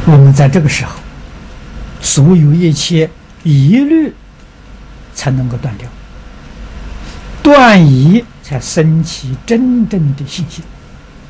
我们在这个时候，所有一切疑虑才能够断掉，断疑才生起真正的信心。